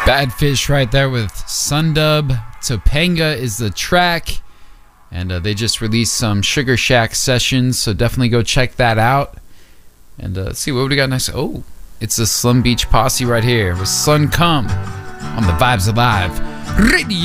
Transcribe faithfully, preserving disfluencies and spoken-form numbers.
Bad Fish right there with Sundub. Topanga is the track. And uh, they just released some Sugar Shack sessions, so definitely go check that out. And uh, let's see, what we got next? Oh, it's the Slum Beach Posse right here with Sun Come on the Vibes Alive Radio.